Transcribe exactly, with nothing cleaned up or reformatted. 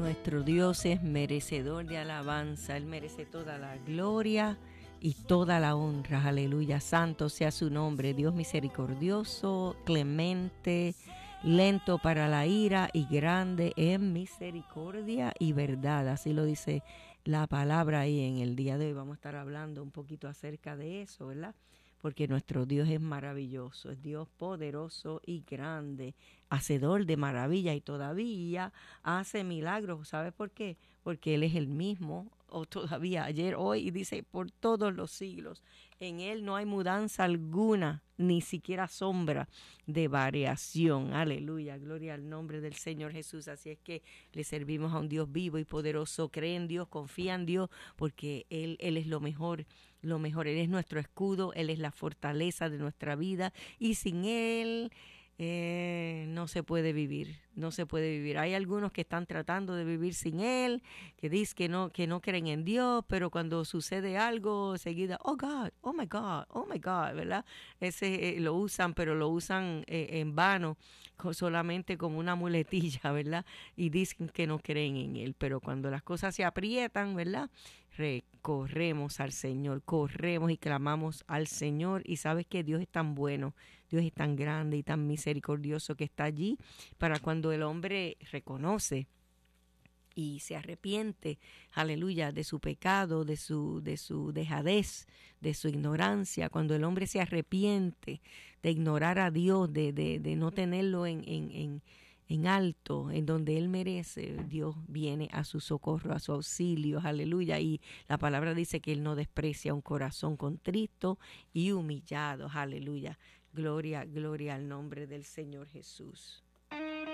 Nuestro Dios es merecedor de alabanza, Él merece toda la gloria y toda la honra, aleluya, santo sea su nombre, Dios misericordioso, clemente, lento para la ira y grande en misericordia y verdad, así lo dice la palabra ahí. En el día de hoy vamos a estar hablando un poquito acerca de eso, ¿verdad? Porque nuestro Dios es maravilloso, es Dios poderoso y grande, hacedor de maravilla y todavía hace milagros. ¿Sabe por qué? Porque Él es el mismo, o todavía ayer, hoy, y dice por todos los siglos. En Él no hay mudanza alguna, ni siquiera sombra de variación. Aleluya, gloria al nombre del Señor Jesús. Así es que le servimos a un Dios vivo y poderoso. Cree en Dios, confía en Dios, porque Él, Él es lo mejor, lo mejor. Él es nuestro escudo, Él es la fortaleza de nuestra vida, y sin Él Eh, no se puede vivir, no se puede vivir. Hay algunos que están tratando de vivir sin Él, que dicen que no, que no creen en Dios, pero cuando sucede algo, seguida, oh God, oh my God, oh my God, ¿verdad? Ese eh, lo usan, pero lo usan eh, en vano, solamente como una muletilla, ¿verdad? Y dicen que no creen en Él, pero cuando las cosas se aprietan, ¿verdad? Corremos al Señor, corremos y clamamos al Señor, y sabes que Dios es tan bueno, Dios es tan grande y tan misericordioso, que está allí para cuando el hombre reconoce y se arrepiente, aleluya, de su pecado, de su, de su dejadez, de su ignorancia. Cuando el hombre se arrepiente de ignorar a Dios, de, de, de no tenerlo en, en, en en alto, en donde Él merece, Dios viene a su socorro, a su auxilio, aleluya. Y la palabra dice que Él no desprecia un corazón contrito y humillado, aleluya. Gloria, gloria al nombre del Señor Jesús.